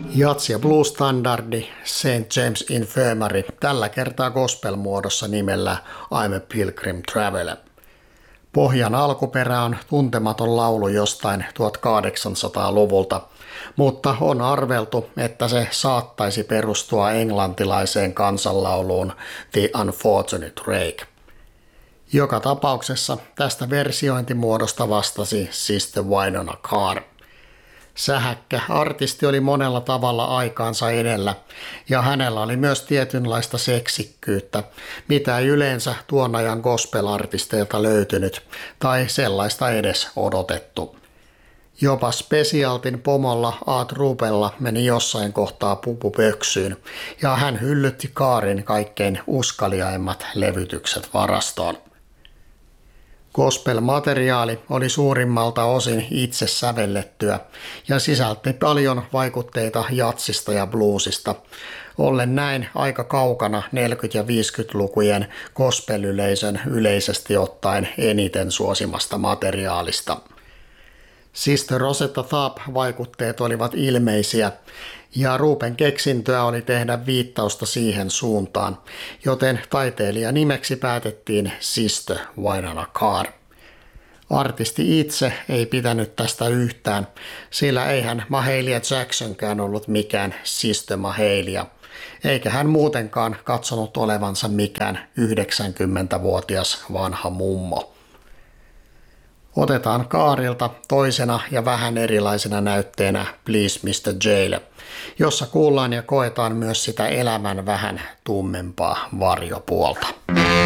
Jazz- ja blues-standardi St. James Infirmary, tällä kertaa gospel-muodossa nimellä I'm a Pilgrim Traveler. Pohjan alkuperä on tuntematon laulu jostain 1800-luvulta, mutta on arveltu, että se saattaisi perustua englantilaiseen kansanlauluun The Unfortunate Rake. Joka tapauksessa tästä versiointimuodosta vastasi Sister Wynona Carr. Sähäkkä artisti oli monella tavalla aikaansa edellä ja hänellä oli myös tietynlaista seksikkyyttä, mitä ei yleensä tuon ajan gospel-artisteilta löytynyt tai sellaista edes odotettu. Jopa Specialtin pomolla Art Rupella meni jossain kohtaa pupu pöksyyn ja hän hyllytti Carrin kaikkein uskaliaimmat levytykset varastoon. Gospel-materiaali oli suurimmalta osin itse sävellettyä ja sisälti paljon vaikutteita jatsista ja bluesista, ollen näin aika kaukana 40- ja 50-lukujen gospel-yleisön yleisesti ottaen eniten suosimasta materiaalista. Sister Rosetta Tharpe-vaikutteet olivat ilmeisiä ja Rupen keksintöä oli tehdä viittausta siihen suuntaan, joten taiteilijan nimeksi päätettiin Sister Wynona Carr. Artisti itse ei pitänyt tästä yhtään, sillä eihän Mahalia Jacksonkään ollut mikään Sister Mahalia, eikä hän muutenkaan katsonut olevansa mikään 90-vuotias vanha mummo. Otetaan Carrilta toisena ja vähän erilaisena näytteenä Please Mr. Jail, jossa kuullaan ja koetaan myös sitä elämän vähän tummempaa varjopuolta.